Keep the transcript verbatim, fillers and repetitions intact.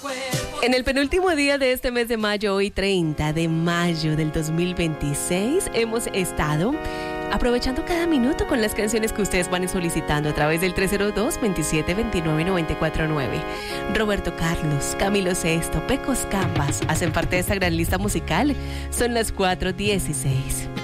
En el penúltimo día de este mes de mayo, hoy treinta de mayo del dos mil veintiséis, hemos estado aprovechando cada minuto con las canciones que ustedes van solicitando a través del tres cero dos, veintisiete veintinueve, noventa y cuatro nueve. Roberto Carlos, Camilo Sesto, Pecos Campas hacen parte de esta gran lista musical. Son las cuatro dieciséis.